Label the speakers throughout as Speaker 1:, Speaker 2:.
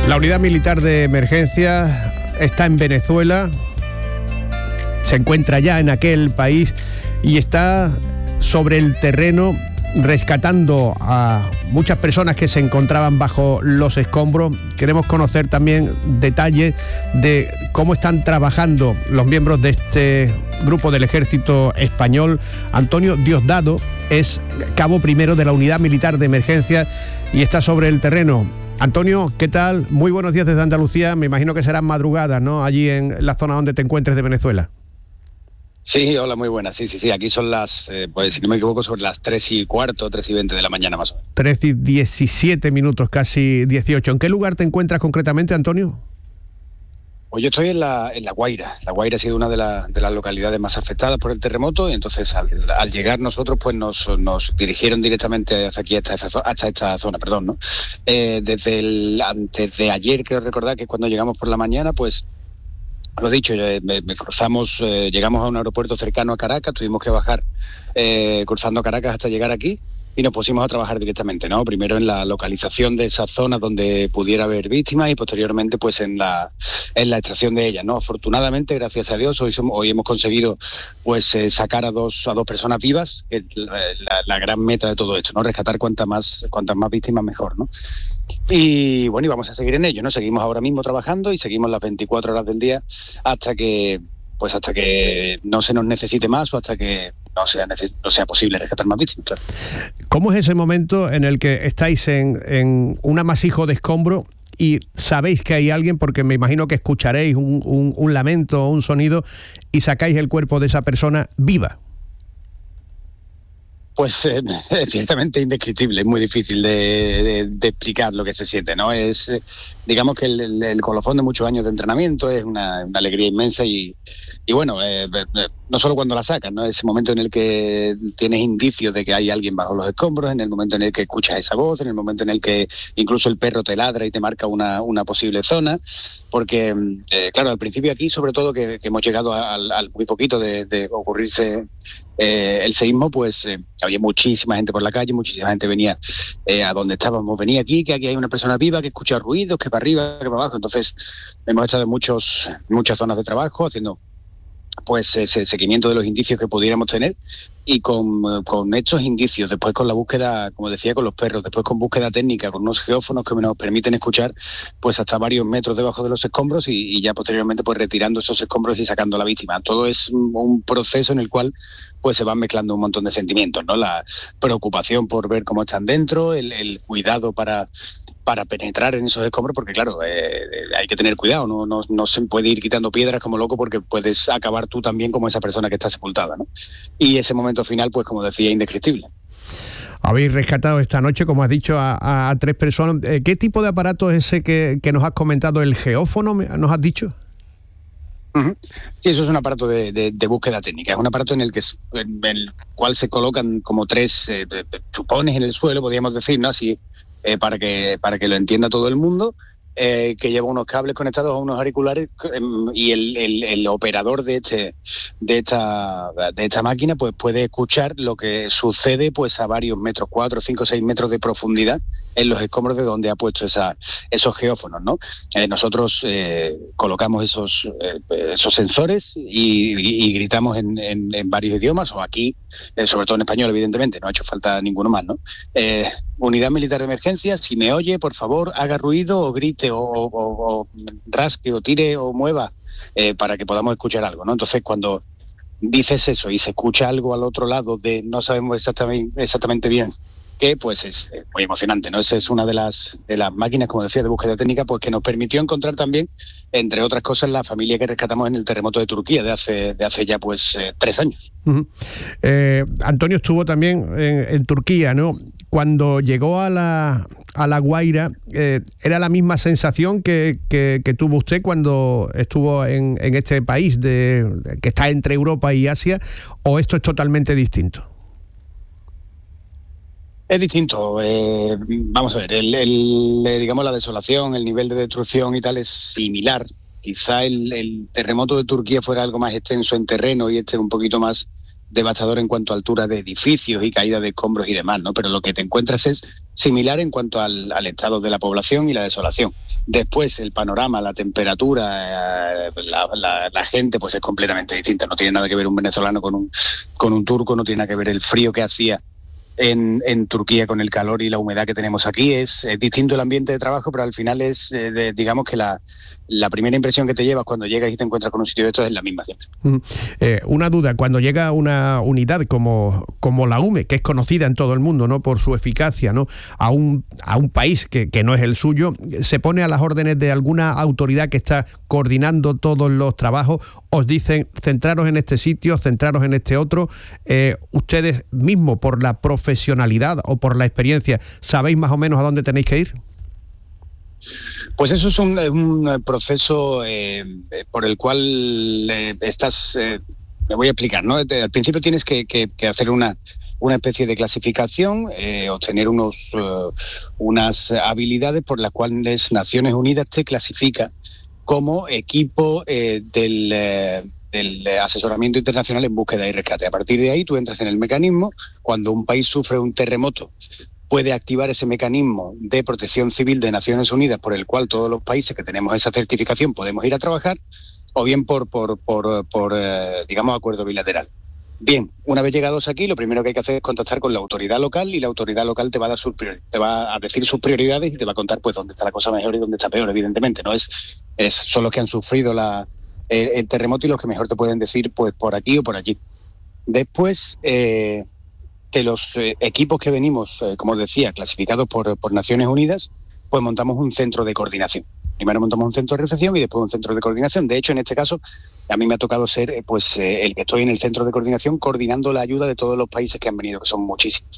Speaker 1: La unidad militar de emergencia está en Venezuela, se encuentra ya en aquel país y está sobre el terreno rescatando a muchas personas que se encontraban bajo los escombros. Queremos conocer también detalles de cómo están trabajando los miembros de este grupo del Ejército Español. Antonio Diosdado es cabo primero de la unidad militar de emergencia y está sobre el terreno. Antonio, ¿qué tal? Muy buenos días desde Andalucía. Me imagino que serán madrugadas, ¿no?, allí en la zona donde te encuentres de Venezuela.
Speaker 2: Sí, hola, muy buenas. Sí. Aquí son las, pues si no me equivoco, sobre las 3:15, 3:20 de la mañana más o menos.
Speaker 1: 3:17 minutos, casi 18. ¿En qué lugar te encuentras concretamente, Antonio?
Speaker 2: Pues yo estoy en la Guaira. La Guaira ha sido una de las localidades más afectadas por el terremoto y entonces al llegar nosotros pues nos dirigieron directamente hacia aquí, hasta esta zona, perdón, ¿no? Antes de ayer, creo recordar que cuando llegamos por la mañana, pues lo dicho, llegamos a un aeropuerto cercano a Caracas, tuvimos que bajar cruzando Caracas hasta llegar aquí y nos pusimos a trabajar directamente, ¿no? Primero en la localización de esas zonas donde pudiera haber víctimas y posteriormente pues en la extracción de ellas, ¿no? Afortunadamente, gracias a Dios, hoy hemos conseguido pues sacar a dos personas vivas, que es la gran meta de todo esto, ¿no? Rescatar cuantas más víctimas mejor, ¿no? Y bueno, y vamos a seguir en ello, ¿no? Seguimos ahora mismo trabajando y seguimos las 24 horas del día hasta que no se nos necesite más o hasta que no sea posible rescatar más víctimas, claro.
Speaker 1: ¿Cómo es ese momento en el que estáis en un amasijo de escombro y sabéis que hay alguien, porque me imagino que escucharéis un lamento o un sonido y sacáis el cuerpo de esa persona viva?
Speaker 2: Pues es ciertamente indescriptible, es muy difícil de explicar lo que se siente, ¿no? Es, digamos que el colofón de muchos años de entrenamiento, es una alegría inmensa y bueno, no solo cuando la sacas, ¿no? Ese momento en el que tienes indicios de que hay alguien bajo los escombros, en el momento en el que escuchas esa voz, en el momento en el que incluso el perro te ladra y te marca una posible zona, porque claro, al principio aquí, sobre todo que hemos llegado al muy poquito de ocurrirse el seísmo, pues había muchísima gente por la calle, muchísima gente venía a donde estábamos, venía aquí, que aquí hay una persona viva, que escucha ruidos, que para arriba, que para abajo. Entonces hemos estado en muchas zonas de trabajo haciendo pues ese seguimiento de los indicios que pudiéramos tener y con estos indicios, después con la búsqueda, como decía, con los perros, después con búsqueda técnica, con unos geófonos que nos permiten escuchar pues hasta varios metros debajo de los escombros y ya posteriormente pues retirando esos escombros y sacando a la víctima. Todo es un proceso en el cual pues se van mezclando un montón de sentimientos, ¿no? La preocupación por ver cómo están dentro, el cuidado para penetrar en esos escombros, porque claro, hay que tener cuidado, no se puede ir quitando piedras como loco porque puedes acabar tú también como esa persona que está sepultada, ¿no? Y ese momento final, pues como decía, indescriptible.
Speaker 1: Habéis rescatado esta noche, como has dicho, a 3 personas. ¿Qué tipo de aparato es ese que nos has comentado? ¿El geófono, nos has dicho?
Speaker 2: Uh-huh. Sí, eso es un aparato de búsqueda técnica. Es un aparato en el cual se colocan como 3 chupones en el suelo, podríamos decir, ¿no? Así, para que lo entienda todo el mundo, que lleva unos cables conectados a unos auriculares y el operador de esta máquina pues puede escuchar lo que sucede pues a varios metros, 4, 5, 6 metros de profundidad en los escombros de donde ha puesto esos geófonos, ¿no? Nosotros colocamos esos sensores y gritamos en varios idiomas, o aquí, sobre todo en español, evidentemente, no ha hecho falta ninguno más, ¿no? Unidad militar de emergencia, si me oye, por favor, haga ruido o grite o rasque o tire o mueva para que podamos escuchar algo, ¿no? Entonces, cuando dices eso y se escucha algo al otro lado de no sabemos exactamente bien qué, pues es muy emocionante, ¿no? Esa es una de las máquinas, como decía, de búsqueda técnica, pues que nos permitió encontrar también, entre otras cosas, la familia que rescatamos en el terremoto de Turquía de hace ya pues 3 años.
Speaker 1: Uh-huh. Antonio estuvo también en Turquía, ¿no? Cuando llegó a la Guaira, ¿era la misma sensación que tuvo usted cuando estuvo en este país que está entre Europa y Asia, o esto es totalmente distinto?
Speaker 2: Es distinto. Vamos a ver, digamos la desolación, el nivel de destrucción y tal es similar. Quizá el terremoto de Turquía fuera algo más extenso en terreno y un poquito más devastador en cuanto a altura de edificios y caída de escombros y demás, ¿no? Pero lo que te encuentras es similar en cuanto al estado de la población y la desolación. Después el panorama, la temperatura, la gente, pues es completamente distinta. No tiene nada que ver un venezolano con un turco, no tiene nada que ver el frío que hacía en Turquía con el calor y la humedad que tenemos aquí. Es distinto el ambiente de trabajo, pero al final es, digamos que la primera impresión que te llevas cuando llegas y te encuentras con un sitio de estos es la misma siempre.
Speaker 1: Una duda, cuando llega una unidad como la UME, que es conocida en todo el mundo, ¿no?, por su eficacia, ¿no?, a un país que no es el suyo, ¿se pone a las órdenes de alguna autoridad que está coordinando todos los trabajos? ¿Os dicen centraros en este sitio, centraros en este otro? ¿Ustedes mismos, por la profesionalidad o por la experiencia, sabéis más o menos a dónde tenéis que ir?
Speaker 2: Pues eso es un proceso por el cual estás... me voy a explicar, ¿no? Al principio tienes que hacer una especie de clasificación, obtener unas habilidades por las cuales Naciones Unidas te clasifica como equipo del asesoramiento internacional en búsqueda y rescate. A partir de ahí tú entras en el mecanismo. Cuando un país sufre un terremoto, puede activar ese mecanismo de protección civil de Naciones Unidas, por el cual todos los países que tenemos esa certificación podemos ir a trabajar, o bien por digamos, acuerdo bilateral. Bien, una vez llegados aquí, lo primero que hay que hacer es contactar con la autoridad local, y la autoridad local te va a decir sus prioridades y te va a contar pues dónde está la cosa mejor y dónde está peor, evidentemente. No son los que han sufrido el terremoto y los que mejor te pueden decir pues por aquí o por allí. Después de los equipos que venimos, como decía, clasificados por Naciones Unidas, pues montamos un centro de coordinación. Primero montamos un centro de recepción y después un centro de coordinación. De hecho, en este caso, a mí me ha tocado ser el que estoy en el centro de coordinación, coordinando la ayuda de todos los países que han venido, que son muchísimos.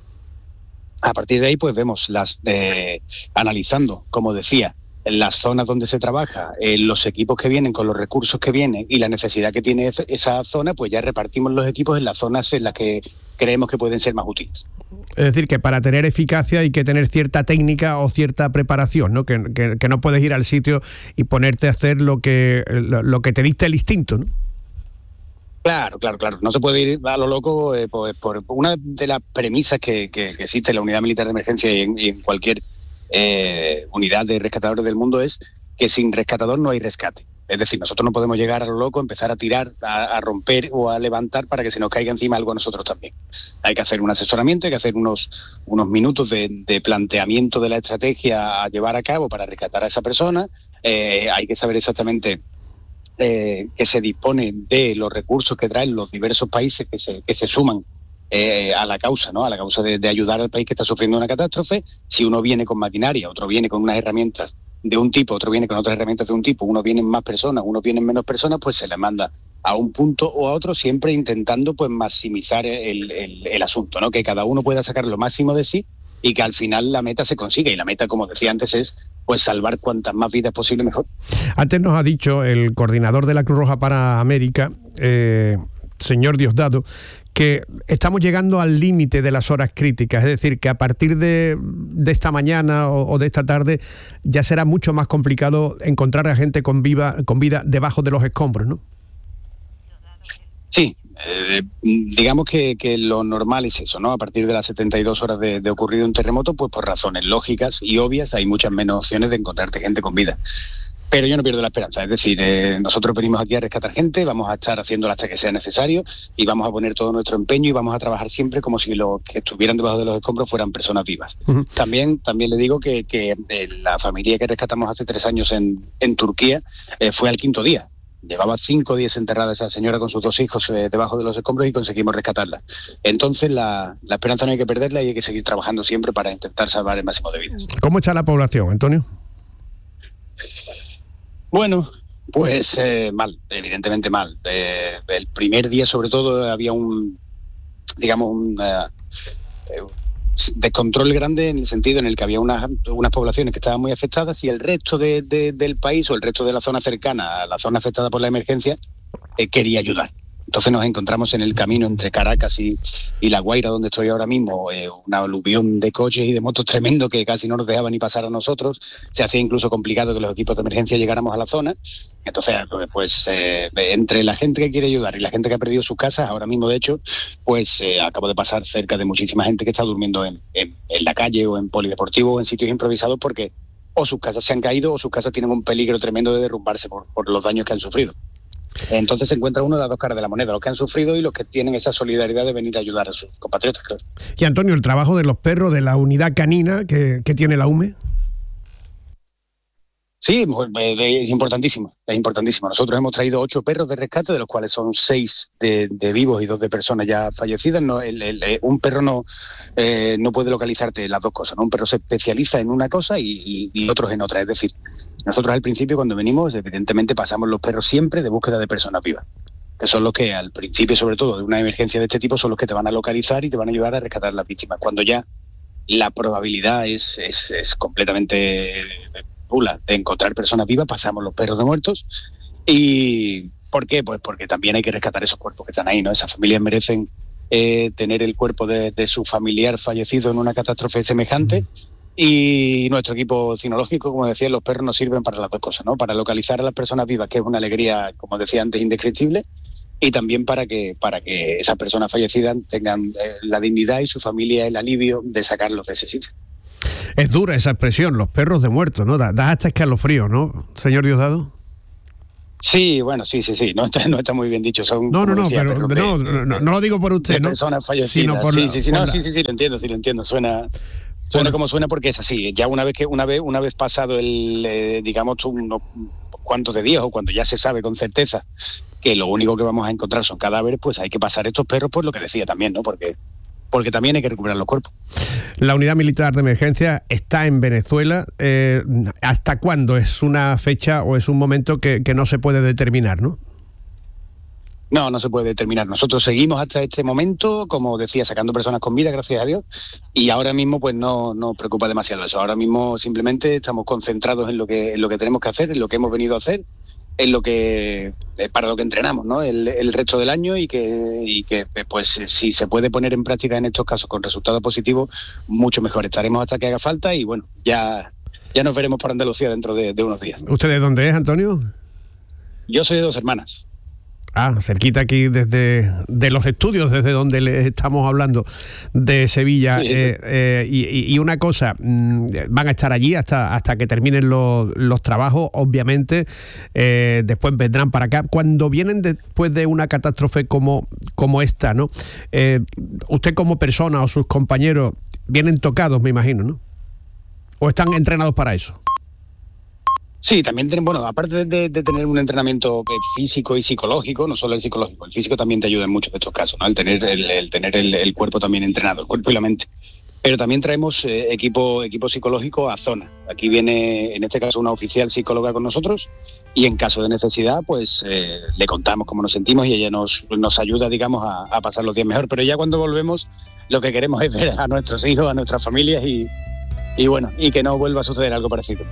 Speaker 2: A partir de ahí, pues vemos analizando, como decía, las zonas donde se trabaja, los equipos que vienen con los recursos que vienen y la necesidad que tiene esa zona, pues ya repartimos los equipos en las zonas en las que creemos que pueden ser más útiles.
Speaker 1: Es decir, que para tener eficacia hay que tener cierta técnica o cierta preparación, ¿no? Que no puedes ir al sitio y ponerte a hacer lo que te dicta el instinto, ¿no?
Speaker 2: Claro. No se puede ir a lo loco. Por una de las premisas que existe en la unidad militar de emergencia y en cualquier unidad de rescatadores del mundo es que sin rescatador no hay rescate. Es decir, nosotros no podemos llegar a lo loco, empezar a tirar, a romper o a levantar para que se nos caiga encima algo a nosotros también. Hay que hacer un asesoramiento, hay que hacer unos minutos de planteamiento de la estrategia a llevar a cabo para rescatar a esa persona. Hay que saber exactamente que se dispone de los recursos que traen los diversos países que se suman a la causa, ¿no? A la causa de ayudar al país que está sufriendo una catástrofe. Si uno viene con maquinaria, otro viene con unas herramientas de un tipo, otro viene con otras herramientas de un tipo, uno viene más personas, uno viene menos personas, pues se le manda a un punto o a otro, siempre intentando pues maximizar el asunto, ¿no? Que cada uno pueda sacar lo máximo de sí y que al final la meta se consiga. Y la meta, como decía antes, es pues salvar cuantas más vidas posible mejor. Antes
Speaker 1: nos ha dicho el coordinador de la Cruz Roja para América, señor Diosdado, que estamos llegando al límite de las horas críticas, es decir, que a partir de esta mañana o de esta tarde ya será mucho más complicado encontrar a gente con vida debajo de los escombros, ¿no?
Speaker 2: Sí, digamos que lo normal es eso, ¿no? A partir de las 72 horas de ocurrido un terremoto, pues por razones lógicas y obvias hay muchas menos opciones de encontrarte gente con vida. Pero yo no pierdo la esperanza, es decir, nosotros venimos aquí a rescatar gente, vamos a estar haciéndolo hasta que sea necesario y vamos a poner todo nuestro empeño y vamos a trabajar siempre como si los que estuvieran debajo de los escombros fueran personas vivas. Uh-huh. También le digo que la familia que rescatamos hace 3 años en Turquía fue al 5.º día. Llevaba 5 días enterrada esa señora con sus 2 hijos debajo de los escombros y conseguimos rescatarla. Entonces la esperanza no hay que perderla y hay que seguir trabajando siempre para intentar salvar el máximo de vidas.
Speaker 1: ¿Cómo está la población, Antonio?
Speaker 2: Bueno, pues mal, evidentemente mal. El primer día, sobre todo, había un descontrol grande en el sentido en el que había unas poblaciones que estaban muy afectadas y el resto del país o el resto de la zona cercana a la zona afectada por la emergencia quería ayudar. Entonces nos encontramos en el camino entre Caracas y La Guaira, donde estoy ahora mismo, una aluvión de coches y de motos tremendo que casi no nos dejaba ni pasar a nosotros. Se hacía incluso complicado que los equipos de emergencia llegáramos a la zona. Entonces, pues entre la gente que quiere ayudar y la gente que ha perdido sus casas, ahora mismo de hecho, pues acabo de pasar cerca de muchísima gente que está durmiendo en la calle o en polideportivo o en sitios improvisados porque o sus casas se han caído o sus casas tienen un peligro tremendo de derrumbarse por los daños que han sufrido. Entonces se encuentra uno de las dos caras de la moneda, los que han sufrido y los que tienen esa solidaridad de venir a ayudar a sus compatriotas, claro.
Speaker 1: Y Antonio, el trabajo de los perros de la unidad canina que tiene la UME.
Speaker 2: Sí, es importantísimo, es importantísimo. Nosotros hemos traído 8 perros de rescate, de los cuales son 6 de vivos y 2 de personas ya fallecidas. No, un perro no puede localizarte las dos cosas, ¿no? Un perro se especializa en una cosa y otros en otra. Es decir, nosotros al principio cuando venimos, evidentemente pasamos los perros siempre de búsqueda de personas vivas, que son los que al principio, sobre todo de una emergencia de este tipo, son los que te van a localizar y te van a ayudar a rescatar a las víctimas. Cuando ya la probabilidad es completamente de encontrar personas vivas, pasamos los perros de muertos. ¿Y por qué? Pues porque también hay que rescatar esos cuerpos que están ahí, ¿no? Esas familias merecen tener el cuerpo de su familiar fallecido en una catástrofe semejante. Y nuestro equipo cinológico, como decía, los perros nos sirven para las dos cosas, ¿no? Para localizar a las personas vivas, que es una alegría, como decía antes, indescriptible, y también para que esas personas fallecidas tengan la dignidad y su familia el alivio de sacarlos de ese sitio.
Speaker 1: Es dura esa expresión, los perros de muertos, ¿no? Da hasta escalofrío, ¿no, señor Diosdado?
Speaker 2: Sí, bueno, sí. No está muy bien dicho. Son,
Speaker 1: no lo digo por usted, ¿no?
Speaker 2: Personas fallecidas.
Speaker 1: Sino por
Speaker 2: sí, lo entiendo. Suena como suena porque es así. Ya una vez pasado digamos, unos cuantos de días o cuando ya se sabe con certeza que lo único que vamos a encontrar son cadáveres, pues hay que pasar estos perros por lo que decía también, ¿no? Porque también hay que recuperar los cuerpos.
Speaker 1: La unidad militar de emergencia está en Venezuela. ¿Hasta cuándo? ¿Es una fecha o es un momento que no se puede determinar, no?
Speaker 2: No se puede determinar. Nosotros seguimos hasta este momento, como decía, sacando personas con vida, gracias a Dios, y ahora mismo pues no nos preocupa demasiado eso. Ahora mismo simplemente estamos concentrados en lo que tenemos que hacer, en lo que hemos venido a hacer, para lo que entrenamos, ¿no? El resto del año y que pues si se puede poner en práctica en estos casos con resultados positivos, mucho mejor. Estaremos hasta que haga falta y bueno, ya nos veremos por Andalucía dentro de unos días.
Speaker 1: ¿Usted de dónde es, Antonio?
Speaker 2: Yo soy de Dos Hermanas.
Speaker 1: Cerquita aquí de los estudios, desde donde le estamos hablando, de Sevilla. Sí. Y una cosa, van a estar allí hasta que terminen los trabajos, obviamente, después vendrán para acá. Cuando vienen después de una catástrofe como esta, ¿no? Usted como persona o sus compañeros vienen tocados, me imagino, ¿no? ¿O están entrenados para eso?
Speaker 2: Sí, también aparte de tener un entrenamiento físico y psicológico, no solo el psicológico, el físico también te ayuda en muchos de estos casos, ¿no? El tener el cuerpo también entrenado, el cuerpo y la mente. Pero también traemos equipo psicológico a zona. Aquí viene, en este caso, una oficial psicóloga con nosotros y en caso de necesidad, pues le contamos cómo nos sentimos y ella nos ayuda, digamos, a pasar los días mejor. Pero ya cuando volvemos, lo que queremos es ver a nuestros hijos, a nuestras familias y que no vuelva a suceder algo parecido.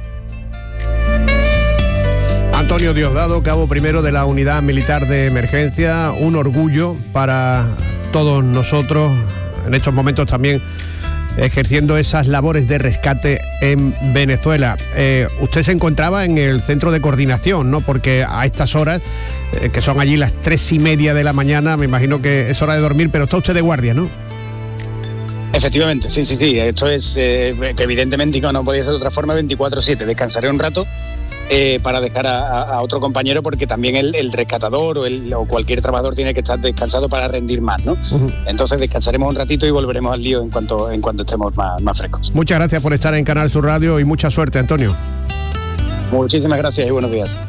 Speaker 1: Antonio Diosdado, cabo primero de la Unidad Militar de Emergencia, un orgullo para todos nosotros en estos momentos también ejerciendo esas labores de rescate en Venezuela. Usted se encontraba en el centro de coordinación, ¿no? Porque a estas horas, que son allí las 3:30 de la mañana, me imagino que es hora de dormir, pero está usted de guardia, ¿no?
Speaker 2: Efectivamente, sí. Esto es que evidentemente no podía ser de otra forma, 24/7. Descansaré un rato para dejar a otro compañero, porque también el rescatador o cualquier trabajador tiene que estar descansado para rendir más, ¿no? Uh-huh. Entonces descansaremos un ratito y volveremos al lío en cuanto estemos más frescos.
Speaker 1: Muchas gracias por estar en Canal Sur Radio y mucha suerte, Antonio.
Speaker 2: Muchísimas gracias y buenos días.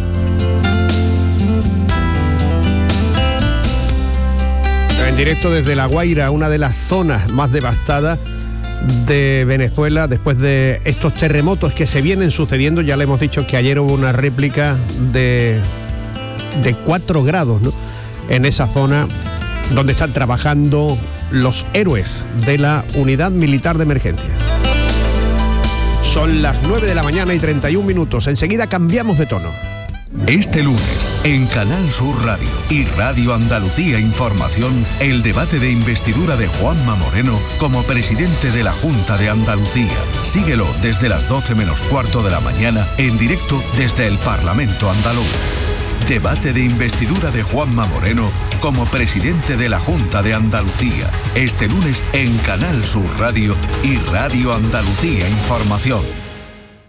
Speaker 1: En directo desde La Guaira, una de las zonas más devastadas de Venezuela después de estos terremotos que se vienen sucediendo. Ya le hemos dicho que ayer hubo una réplica de 4 grados, ¿no? En esa zona donde están trabajando los héroes de la Unidad Militar de Emergencia. Son las 9 de la mañana y 31 minutos. Enseguida cambiamos de tono.
Speaker 3: Este lunes, en Canal Sur Radio y Radio Andalucía Información, el debate de investidura de Juanma Moreno como presidente de la Junta de Andalucía. Síguelo desde las 12 menos cuarto de la mañana, en directo desde el Parlamento andaluz. Debate de investidura de Juanma Moreno como presidente de la Junta de Andalucía. Este lunes en Canal Sur Radio y Radio Andalucía Información.